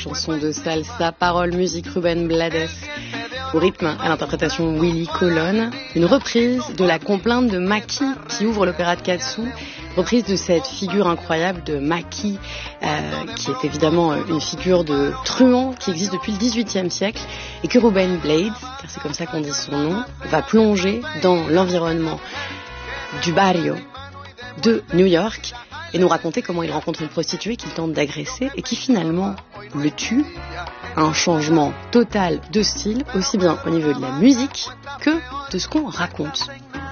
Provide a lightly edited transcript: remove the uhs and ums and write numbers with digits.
chanson de salsa, paroles, musique Rubén Blades, au rythme à l'interprétation Willy Colon, une reprise de la complainte de Maki qui ouvre l'opéra de Katsu, reprise de cette figure incroyable de Maki, qui est évidemment une figure de truand qui existe depuis le XVIIIe siècle et que Rubén Blades, car c'est comme ça qu'on dit son nom, va plonger dans l'environnement du barrio de New York et nous raconter comment il rencontre une prostituée qu'il tente d'agresser et qui finalement le tue. Un changement total de style, aussi bien au niveau de la musique que de ce qu'on raconte.